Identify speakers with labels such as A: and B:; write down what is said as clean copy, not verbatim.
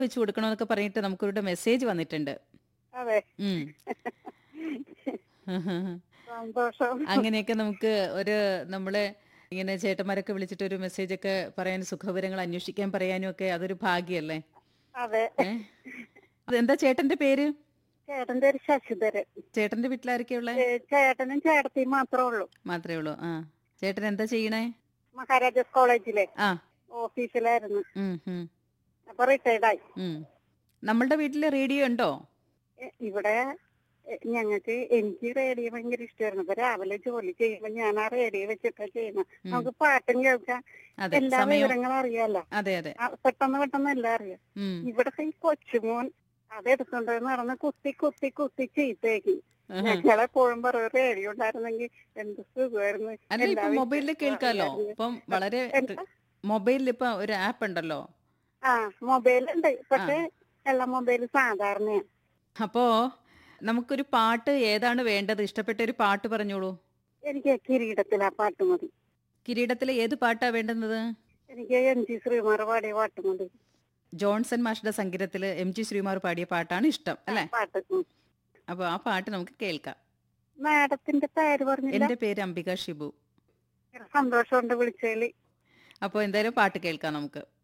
A: വെച്ച് കൊടുക്കണമെന്നൊക്കെ പറഞ്ഞിട്ട് നമുക്കൊരു മെസ്സേജ് വന്നിട്ടുണ്ട്.
B: അതെ.
A: ഉം.
B: സന്തോഷം.
A: അങ്ങനെയൊക്കെ നമുക്ക് നമ്മളെ ഇങ്ങനെ ചേട്ടന്മാരൊക്കെ വിളിച്ചിട്ട് ഒരു മെസ്സേജൊക്കെ പറയാനും സുഖവിവരങ്ങൾ അന്വേഷിക്കാൻ പറയാനും ഒക്കെ അതൊരു ഭാഗ്യല്ലേ?
B: അതെ.
A: ഏഹ്. അതെന്താ ചേട്ടന്റെ പേര്?
B: ചേട്ടന്റെ ഒരു ശശിധരൻ.
A: ചേട്ടന്റെ വീട്ടിലാരൊക്കെയുള്ളേ?
B: ചേട്ടനും ചേട്ടത്തിയും മാത്രമേ ഉള്ളൂ.
A: മാത്രമേ ഉള്ളൂ. ആ. ചേട്ടൻ എന്താ ചെയ്യണേ?
B: മഹാരാജാസ് കോളേജിലെ
A: ആ.
B: ഓഫീസിലായിരുന്നു.
A: ഉം, ഉം,
B: അപ്പൊ റിട്ടയർഡായി.
A: ഉം. നമ്മളുടെ വീട്ടില് റേഡിയോ ഉണ്ടോ?
B: ഇവിടെ എനിക്ക് റേഡിയോ ഭയങ്കര ഇഷ്ടമായിരുന്നു. അപ്പൊ രാവിലെ ജോലി ചെയ്യുമ്പോ ഞാൻ ആ റേഡിയോ വെച്ചിട്ടാ ചെയ്യുന്നത്.
A: ഉം.
B: നമുക്ക് പാട്ടും കേൾക്കാം,
A: അതെ.
B: എല്ലാ
A: സമയം.
B: വിവരങ്ങളും അറിയാലോ.
A: അതെ, അതെ.
B: പെട്ടെന്ന് പെട്ടെന്ന് എല്ലാം അറിയാം.
A: ഉം.
B: ഇവിടത്തെ ഈ കൊച്ചുമോൻ അതെടുത്തോണ്ട് നടന്ന് കുത്തി കുത്തി കുത്തി ചീത്തയാക്കി.
A: ആഹാ.
B: ഞങ്ങളെപ്പോഴും പറയും റേഡിയോ ഉണ്ടായിരുന്നെങ്കിൽ എന്ത് സുഖമായിരുന്നു.
A: അല്ല,
B: എല്ലാ
A: ഇപ്പൊ മൊബൈലിൽ
B: വിശേഷവും
A: കേൾക്കാലോ.
B: അറിയാമായിരുന്നു.
A: ഇപ്പം വളരെ
B: എന്താ?
A: മൊബൈലിൽ ഇപ്പൊ ഒരു ആപ്പ് ഉണ്ടല്ലോ.
B: ആ, മൊബൈലുണ്ട്.
A: ആ.
B: പക്ഷെ എല്ലാ മൊബൈലും സാധാരണയാണ്.
A: അപ്പോ നമുക്കൊരു പാട്ട് ഏതാണ് വേണ്ടത്? ഇഷ്ടപ്പെട്ട ഒരു പാട്ട് പറഞ്ഞോളൂ.
B: എനിക്ക് കിരീടത്തിൽ ആ പാട്ട് മതി.
A: കിരീടത്തിലെ ഏത് പാട്ടാ വേണ്ടുന്നത്?
B: എനിക്ക് എം ജി ശ്രീകുമാർ പാടിയ പാട്ട് മതി.
A: Johnson മാഷ്ടെ സംഗീതത്തില് MG. ശ്രീകുമാർ പാടിയ പാട്ടാണ് ഇഷ്ടം അല്ലേ?
B: പാട്ട്.
A: അപ്പൊ ആ പാട്ട് നമുക്ക് കേൾക്കാം.
B: മാഡത്തിന്റെ പേര് പറഞ്ഞില്ല.
A: എന്റെ പേര് അംബിക ഷിബു.
B: സന്തോഷമുണ്ട് വിളിച്ചതില്.
A: അപ്പോൾ എന്തായാലും പാട്ട് കേൾക്കാം നമുക്ക്.